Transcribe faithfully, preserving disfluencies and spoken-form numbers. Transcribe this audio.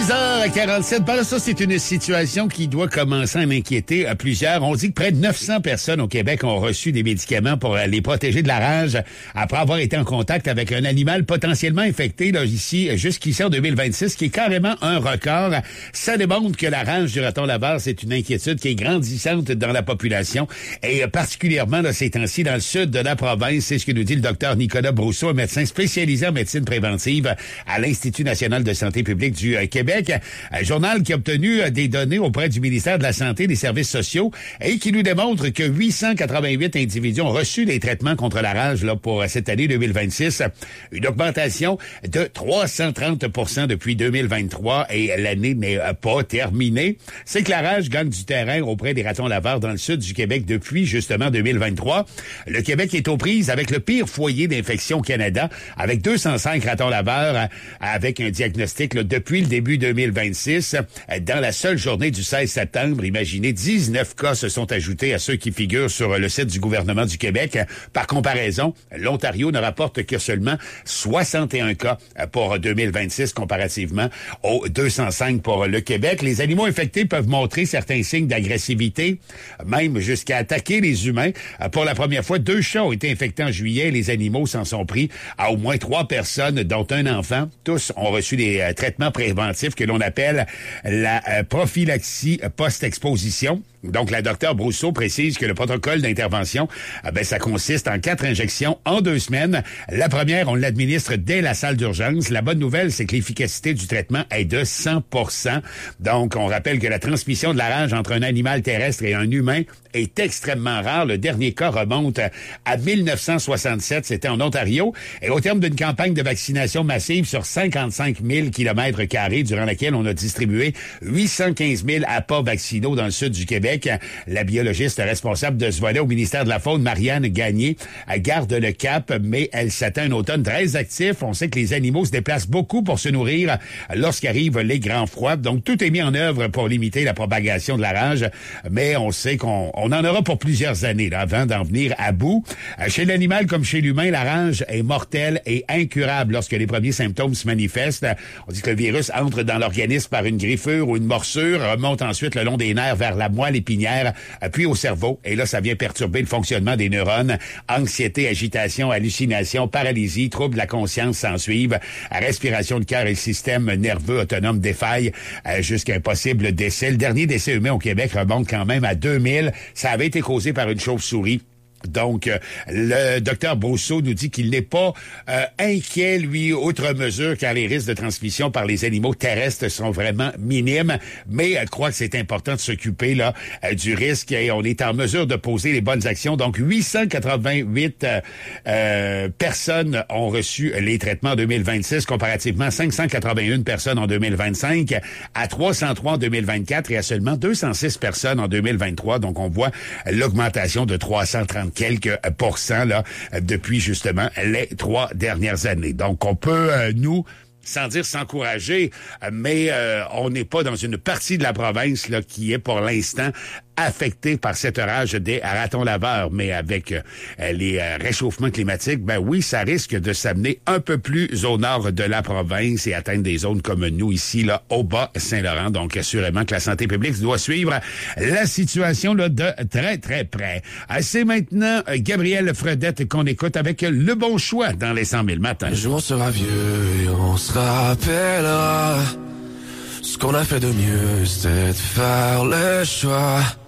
six heures quarante-sept. Ben là, ça, c'est une situation qui doit commencer à m'inquiéter à plusieurs. On dit que près de neuf cents personnes au Québec ont reçu des médicaments pour les protéger de la rage après avoir été en contact avec un animal potentiellement infecté, là, ici, jusqu'ici en deux mille vingt-six, qui est carrément un record. Ça démontre que la rage du raton laveur, c'est une inquiétude qui est grandissante dans la population et particulièrement, là, ces temps-ci, dans le sud de la province. C'est ce que nous dit le docteur Nicolas Brousseau, un médecin spécialisé en médecine préventive à l'Institut national de santé publique du euh, Québec. Un journal qui a obtenu euh, des données auprès du ministère de la Santé et des Services sociaux et qui nous démontre que huit cent quatre-vingt-huit individus ont reçu des traitements contre la rage là, pour euh, cette année deux mille vingt-six. Une augmentation de trois cent trente pour cent depuis deux mille vingt-trois et l'année n'est euh, pas terminée. C'est que la rage gagne du terrain auprès des ratons laveurs dans le sud du Québec depuis justement deux mille vingt-trois. Le Québec est aux prises avec le pire foyer d'infection au Canada, avec deux cent cinq ratons laveurs euh, avec un diagnostic là, depuis le début deux mille vingt-six. Dans la seule journée du seize septembre, imaginez, dix-neuf cas se sont ajoutés à ceux qui figurent sur le site du gouvernement du Québec. Par comparaison, l'Ontario ne rapporte que seulement soixante et un cas pour deux mille vingt-six comparativement aux deux cent cinq pour le Québec. Les animaux infectés peuvent montrer certains signes d'agressivité, même jusqu'à attaquer les humains. Pour la première fois, deux chats ont été infectés en juillet. Les animaux s'en sont pris à au moins trois personnes, dont un enfant. Tous ont reçu des euh, traitements préventifs que l'on appelle la euh, prophylaxie post-exposition. Donc, la docteure Brousseau précise que le protocole d'intervention, euh, ben, ça consiste en quatre injections en deux semaines. La première, on l'administre dès la salle d'urgence. La bonne nouvelle, c'est que l'efficacité du traitement est de cent pour cent. Donc, on rappelle que la transmission de la rage entre un animal terrestre et un humain est extrêmement rare. Le dernier cas remonte à mille neuf cent soixante-sept, c'était en Ontario. Et au terme d'une campagne de vaccination massive sur cinquante-cinq mille kilomètres carrés, durant laquelle on a distribué huit cent quinze mille appâts vaccinaux dans le sud du Québec, la biologiste responsable de ce volet au ministère de la Faune, Marianne Gagné, garde le cap, mais elle s'attend à un automne très actif. On sait que les animaux se déplacent beaucoup pour se nourrir lorsqu'arrivent les grands froids. Donc, tout est mis en œuvre pour limiter la propagation de la rage, mais on sait qu'on on en aura pour plusieurs années là, avant d'en venir à bout. Chez l'animal comme chez l'humain, la rage est mortelle et incurable lorsque les premiers symptômes se manifestent. On dit que le virus entre dans l'organisme par une griffure ou une morsure, remonte ensuite le long des nerfs vers la moelle épinière, puis au cerveau. Et là, ça vient perturber le fonctionnement des neurones. Anxiété, agitation, hallucination, paralysie, troubles de la conscience s'en suivent. Respiration de cœur et le système nerveux autonome défaillent jusqu'à un possible décès. Le dernier décès humain au Québec remonte quand même à deux mille. Ça avait été causé par une chauve-souris. Donc, euh, le docteur Brousseau nous dit qu'il n'est pas euh, inquiet, lui, outre mesure, car les risques de transmission par les animaux terrestres sont vraiment minimes, mais euh, croit que c'est important de s'occuper là euh, du risque et on est en mesure de poser les bonnes actions. Donc, huit cent quatre-vingt-huit euh, euh, personnes ont reçu les traitements en deux mille vingt-six, comparativement à cinq cent quatre-vingt-un personnes en deux mille vingt-cinq, à trois cent trois en deux mille vingt-quatre et à seulement deux cent six personnes en deux mille vingt-trois. Donc, on voit l'augmentation de trois cent trente quelques pourcents là depuis justement les trois dernières années. Donc, on peut, euh, nous, sans dire s'encourager, mais euh, on n'est pas dans une partie de la province là qui est pour l'instant affectée par cette rage des ratons laveurs. Mais avec euh, les euh, réchauffements climatiques, ben oui, ça risque de s'amener un peu plus au nord de la province et atteindre des zones comme nous ici, là, au Bas-Saint-Laurent. Donc, assurément que la santé publique doit suivre la situation là de très, très près. C'est maintenant euh, Gabriel Fredette qu'on écoute avec le bon choix dans les cent mille matins. Un jour on sera vieux et on se rappellera ce qu'on a fait de mieux, c'était de faire le choix